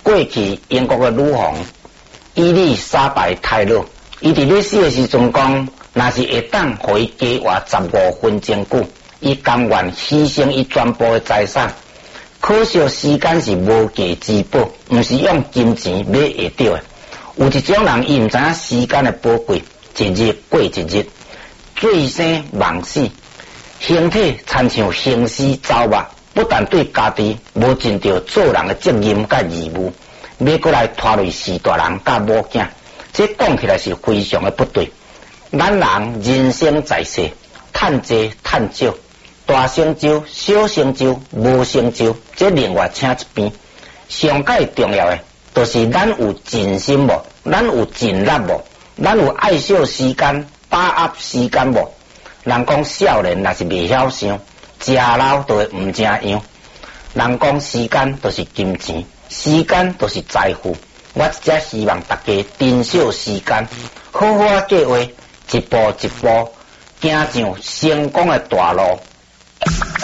过去英国的女皇伊丽莎白太后，伊伫咧死的时阵讲，若是会当互伊加活15分钟久，伊甘愿牺牲伊全部的财产。可惜时间是无价之宝，毋是用金钱买会到的。有一种人，伊毋知影时间的宝贵，一日过一日，醉生梦死，身体亲像行尸走肉，不但对家己无尽到做人的责任甲义务，要过来拖累四大人甲某囝，这讲起来是非常的不对。咱人人生在世，趁济趁少，大成就小成就无成就，这另外请一边。上界重要的，就是咱有尽心无，咱有尽力无，咱有爱惜时间，把握时间无。人讲少年若是未晓想，食老就会毋正样。人讲时间就是金钱，时间就是财富。我只希望大家珍惜时间，好好计划，一步一步行上成功的大路。